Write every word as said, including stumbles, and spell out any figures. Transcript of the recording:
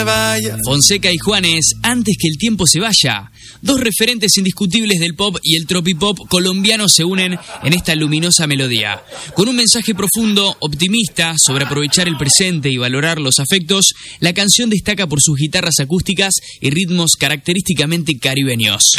Fonseca y Juanes, Antes que el tiempo se vaya. Dos referentes indiscutibles del pop y el tropipop colombiano se unen en esta luminosa melodía. Con un mensaje profundo, optimista, sobre aprovechar el presente y valorar los afectos, la canción destaca por sus guitarras acústicas y ritmos característicamente caribeños.